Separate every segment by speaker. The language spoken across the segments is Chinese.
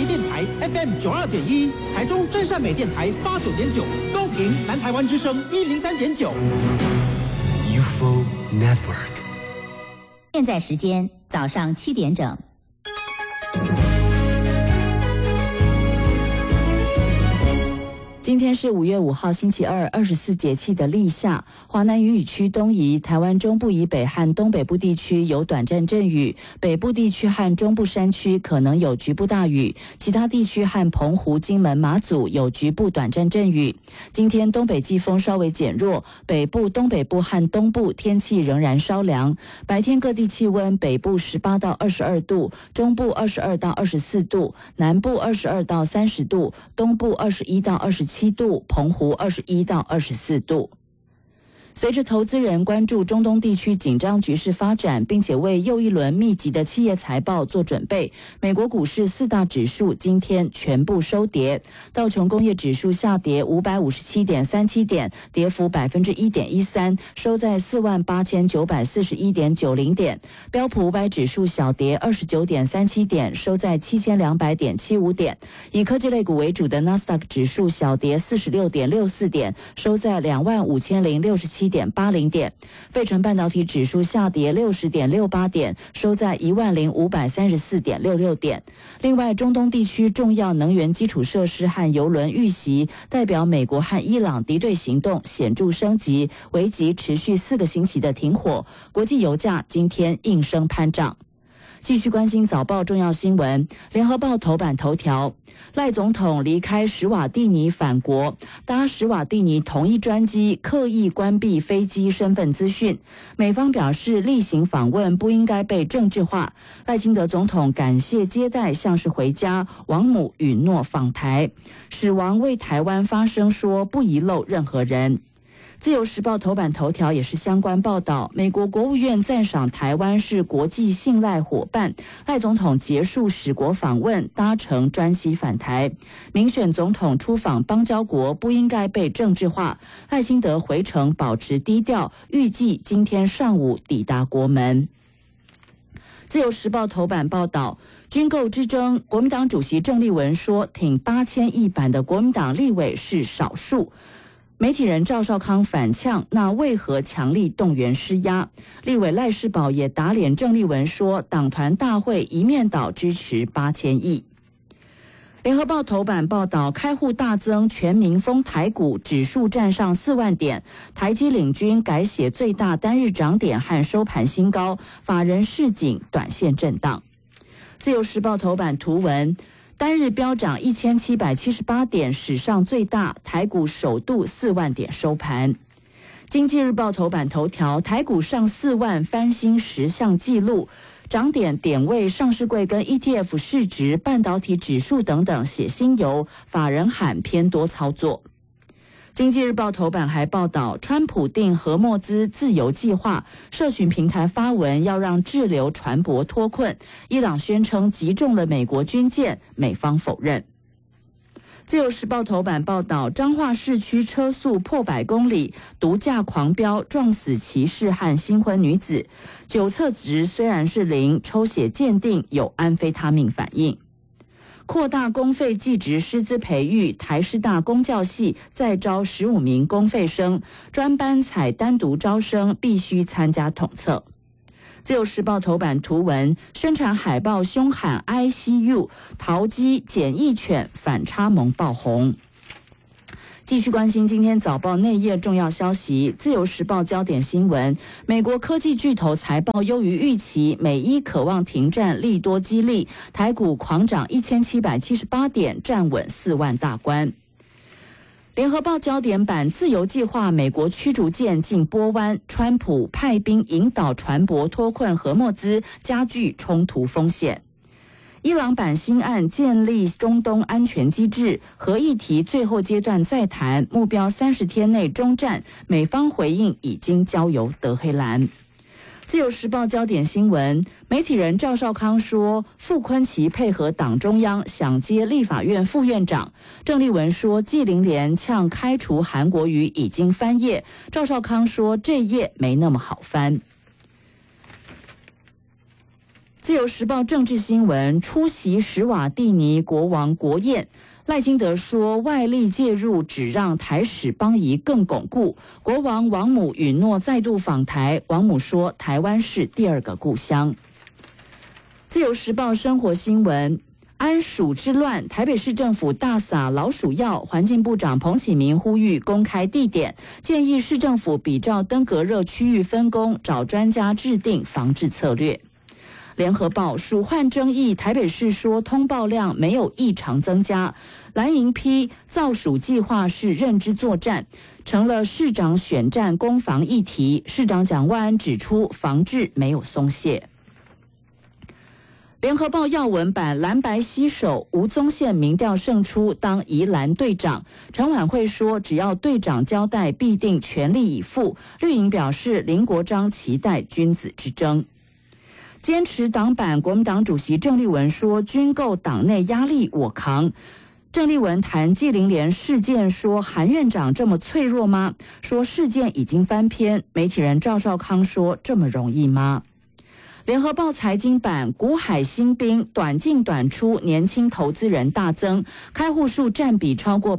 Speaker 1: 迪电台 FM 92.1，台中真善美电台89.9，高屏南台湾之声103.9。
Speaker 2: UFO Network。
Speaker 3: 现在时间早上7点整。
Speaker 4: 今天是5月5号星期二，24节气的立夏。华南云雨区东移，台湾中部以北和东北部地区有短暂阵雨，北部地区和中部山区可能有局部大雨，其他地区和澎湖、金门、马祖有局部短暂阵雨。今天东北季风稍微减弱，北部、东北部和东部天气仍然稍凉。白天各地气温，北部18到22度，中部22到24度，南部22到30度，东部21到27度，澎湖21到24度。随着投资人关注中东地区紧张局势发展，并且为又一轮密集的企业财报做准备，美国股市4大指数今天全部收跌。道琼工业指数下跌557.37点，跌幅1.13%，收在48,941.90点。标普500指数小跌29.37点，收在7200.75点。以科技类股为主的纳斯达克指数小跌46.64点，收在25067.80点。费城半导体指数下跌60.68点，收在10534.66点。另外，中东地区重要能源基础设施和邮轮遇袭，代表美国和伊朗敌对行动显著升级，为期持续4个星期的停火。国际油价今天应声攀涨。继续关心早报重要新闻，联合报头版头条：赖总统离开史瓦蒂尼返国，搭史瓦蒂尼同一专机，刻意关闭飞机身份资讯。美方表示，例行访问不应该被政治化。赖清德总统感谢接待，像是回家，王母允诺访台。史王为台湾发声说，不遗漏任何人。自由时报头版头条也是相关报道，美国国务院赞赏台湾是国际信赖伙伴，赖总统结束史国访问，搭乘专机返台。民选总统出访邦交国不应该被政治化，赖清德回程保持低调，预计今天上午抵达国门。自由时报头版报道，军购之争，国民党主席郑丽文说，挺8000亿版的国民党立委是少数。媒体人赵少康反呛，那为何强力动员施压？立委赖士葆也打脸郑丽文说，党团大会一面倒支持8000亿。联合报头版报道，开户大增，全民封台股，指数站上4万点，台积领军改写最大单日涨点和收盘新高，法人示警，短线震荡。自由时报头版图文，单日飙涨1778点，史上最大，台股首度4万点收盘。经济日报头版头条，台股上4万，翻新10项纪录，涨点点位、上市柜跟 ETF 市值、半导体指数等等写新猷，法人喊偏多操作。经济日报头版还报道，川普定荷莫兹自由计划，社群平台发文要让滞留船舶脱困，伊朗宣称击中了美国军舰，美方否认。自由时报头版报道，彰化市区车速破100公里，毒驾狂飙撞死骑士和新婚女子，酒测值虽然是0，抽血鉴定有安非他命反应。扩大公费技职师资培育，台师大公教系再招15名公费生，专班采单独招生，必须参加统测。自由时报头版图文，宣传海报凶喊 ICU， 桃机检疫犬反差萌爆红。继续关心今天早报内页重要消息，自由时报焦点新闻，美国科技巨头财报优于预期，美伊渴望停战利多激励，台股狂涨1778点，站稳4万大关。联合报焦点版，自由计划美国驱逐舰进波湾，川普派兵引导船舶脱困荷莫兹，加剧冲突风险。伊朗版新案建立中东安全机制，核议题最后阶段再谈，目标30天内终战，美方回应已经交由德黑兰。自由时报焦点新闻，媒体人赵少康说，傅昆萁配合党中央想接立法院副院长。郑丽文说，纪凌莲呛开除韩国瑜已经翻页，赵少康说这页没那么好翻。 自由时报政治新闻，出席史瓦蒂尼国王国宴，赖清德说外力介入只让台史邦谊更巩固。国王王母允诺再度访台，王母说台湾是第二个故乡。自由时报生活新闻，安鼠之乱，台北市政府大撒老鼠药，环境部长彭启明呼吁公开地点，建议市政府比照登革热区域分工，找专家制定防治策略。联合报鼠患争议，台北市说通报量没有异常增加，蓝营批造鼠计划是认知作战，成了市长选战攻防议题。市长蒋万安指出，防治没有松懈。联合报要闻版，蓝白携手，吴宗宪民调胜出，当宜兰队长。陈婉慧说，只要队长交代，必定全力以赴。绿营表示，林国章期待君子之争。坚持党版，国民党主席郑丽文说，军购党内压力我扛。郑丽文谈纪凌莲事件，说韩院长这么脆弱吗？说事件已经翻篇。媒体人赵少康说，这么容易吗？联合报财经版，股海新兵短进短出，年轻投资人大增，开户数占比超过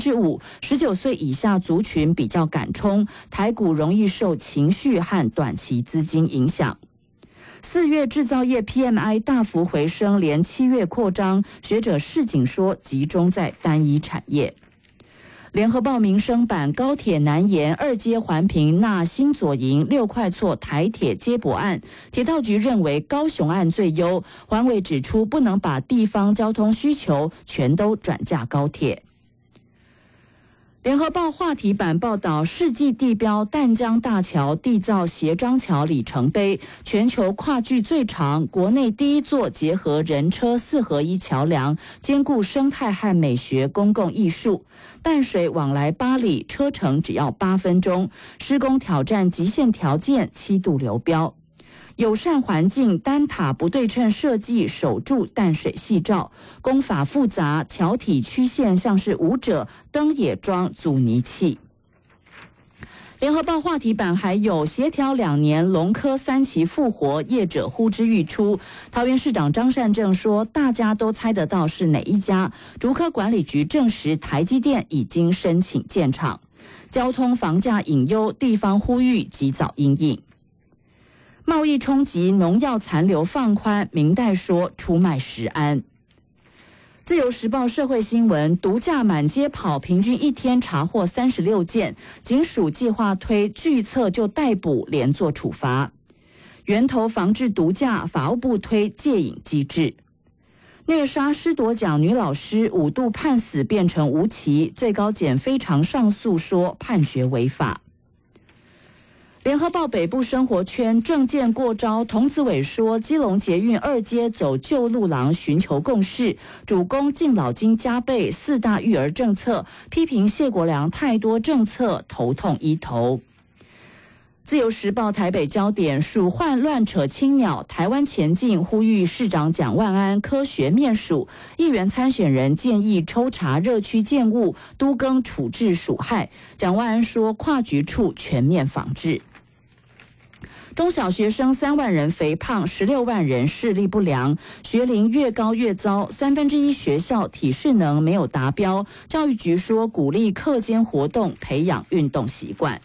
Speaker 4: 5%，19岁以下族群比较敢冲，台股容易受情绪和短期资金影响。4月制造业 PMI 大幅回升，连7月扩张，学者示警说集中在单一产业。联合报民生版，高铁南延2阶环评纳新左营6块错台铁接驳案，铁道局认为高雄案最优，环委指出不能把地方交通需求全都转嫁高铁。联合报话题版报道，世纪地标淡江大桥缔造协章桥里程碑，全球跨距最长，国内第一座结合人车4合1桥梁，兼顾生态和美学公共艺术。淡水往来8里，车程只要8分钟，施工挑战极限条件，7度流标。友善环境，单塔不对称设计，守住淡水夕照。工法复杂，桥体曲线像是舞者，灯也装阻尼器。联合报话题版还有协调2年，龙科3期复活，业者呼之欲出。桃园市长张善政说，大家都猜得到是哪一家。竹科管理局证实，台积电已经申请建厂。交通房价隐忧，地方呼吁及早因应。贸易冲击，农药残留放宽，明代说出卖食安。自由时报社会新闻，毒驾满街跑，平均1天查获36件，警署计划推拒测就逮捕，连坐处罚。源头防治毒驾，法务部推戒瘾机制。虐杀师铎奖女老师5度判死变成无期，最高检非常上诉说判决违法。联合报北部生活圈，政见过招，童子伟说，基隆捷运2阶走旧路廊，寻求共识，主攻敬老金加倍，4大育儿政策，批评谢国良太多政策，头痛医头。自由时报台北焦点，鼠患乱扯青鸟，台湾前进呼吁市长蒋万安科学灭鼠，议员参选人建议抽查热区建物，都更处置鼠害。蒋万安说，跨局处全面防治。中小学生3万人肥胖，16万人视力不良，学龄越高越糟，1/3学校体适能没有达标。教育局说，鼓励课间活动，培养运动习惯。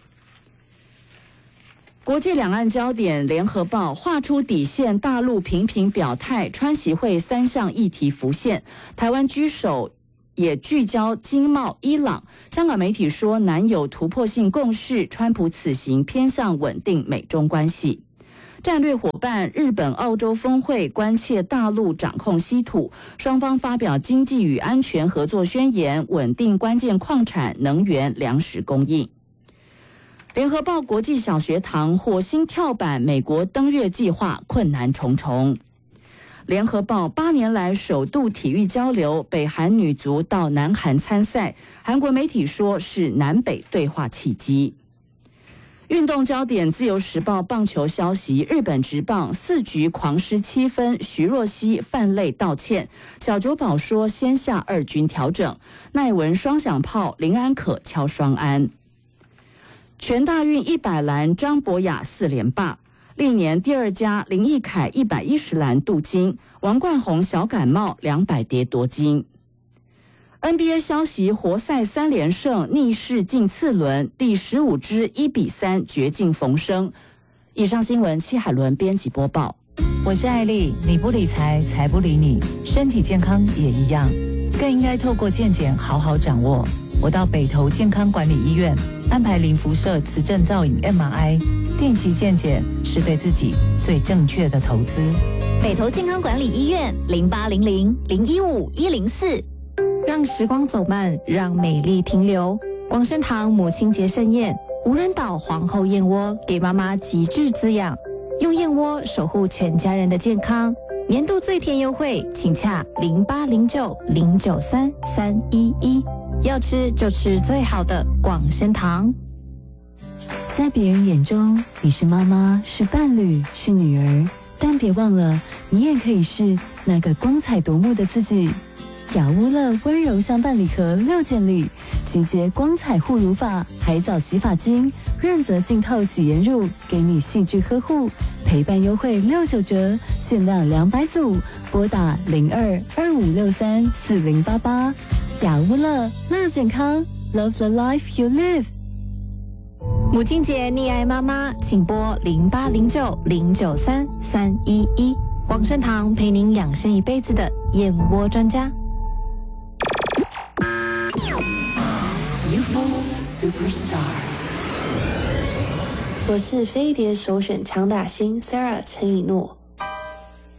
Speaker 4: 国际两岸焦点，联合报画出底线，大陆频频表态，川习会3项议题浮现，台湾居首。也聚焦经贸伊朗。香港媒体说，难有突破性共识，川普此行偏向稳定美中关系。战略伙伴日本、澳洲峰会关切大陆掌控稀土，双方发表经济与安全合作宣言，稳定关键矿产、能源、粮食供应。联合报国际小学堂火星跳板，美国登月计划困难重重。联合报8年来首度体育交流，北韩女足到南韩参赛，韩国媒体说是南北对话契机。运动焦点，自由时报棒球消息，日本职棒4局狂失7分，徐若曦犯累道歉，小久保说先下2军调整，奈文双响炮，林安可敲双安。全大运100栏，张博雅4连霸。 历年第2家林奕凯110篮镀金，王冠宏小感冒200叠夺金。NBA 消息，活塞3连胜，逆势进次轮，第15支1-3绝境逢生。以上新闻，戚海伦编辑播报。
Speaker 5: 我是艾丽，你不理财，财不理你，身体健康也一样，更应该透过健检好好掌握。我到北投健康管理医院安排零辐射磁振造影 MRI， 定期健检是对自己最正确的投资。
Speaker 3: 北投健康管理医院0800-015-104。
Speaker 6: 让时光走慢，让美丽停留。广生堂母亲节盛宴，无人岛皇后燕窝给妈妈极致滋养，用燕窝守护全家人的健康。年度最甜优惠，请洽0809-093-311。要吃就吃最好的广生堂。
Speaker 7: 在别人眼中，你是妈妈，是伴侣，是女儿，但别忘了，你也可以是那个光彩夺目的自己。雅乌乐温柔相伴礼盒6件礼，集结光彩护乳法、海藻洗发精、润泽净透洗颜乳，给你细致呵护，陪伴优惠69折，限量200组，拨打02-2563-4088。雅乌乐，乐健康 ，Love the life you live。
Speaker 6: 母亲节溺爱妈妈，请拨0809-093-311。广生堂陪您养生一辈子的燕窝专家。
Speaker 8: 我是飞碟首选强打星 Sarah 陈以诺。